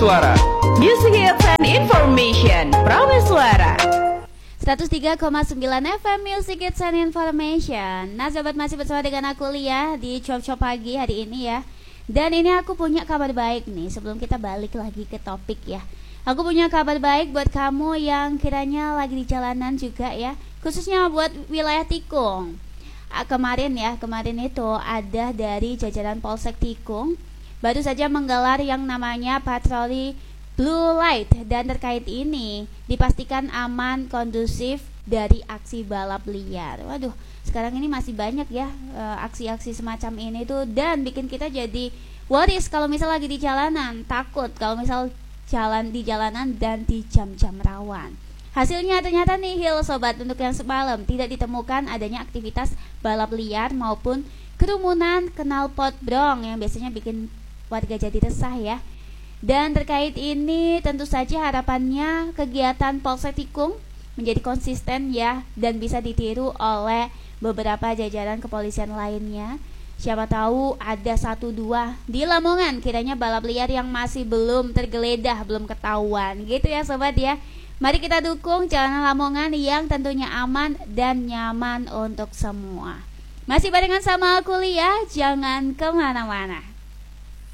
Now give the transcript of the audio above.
Suara Music Hits and Information Prameswara 103,9 FM Music Hits and Information. Nah sobat, masih bersama dengan aku Lia di Cuap-Cuap Pagi hari ini ya. Dan ini aku punya kabar baik nih, sebelum kita balik lagi ke topik ya. Aku punya kabar baik buat kamu yang kiranya lagi di jalanan juga ya, khususnya buat wilayah Tikung. Kemarin itu ada dari jajaran Polsek Tikung baru saja menggelar yang namanya patroli Blue Light, dan terkait ini dipastikan aman, kondusif dari aksi balap liar. Waduh, sekarang ini masih banyak ya aksi-aksi semacam ini tuh, dan bikin kita jadi worries kalau misal lagi di jalanan, takut kalau misal jalan di jalanan dan di jam-jam rawan. Hasilnya ternyata nihil sobat, untuk yang semalam tidak ditemukan adanya aktivitas balap liar maupun kerumunan knalpot brong yang biasanya bikin warga jadi resah ya. Dan terkait ini tentu saja harapannya kegiatan Polsek Tikung menjadi konsisten ya, dan bisa ditiru oleh beberapa jajaran kepolisian lainnya. Siapa tahu ada 1-2 di Lamongan kiranya balap liar yang masih belum tergeledah, belum ketahuan gitu ya sobat ya. Mari kita dukung jalanan Lamongan yang tentunya aman dan nyaman untuk semua. Masih barengan sama aku Lia, jangan kemana-mana.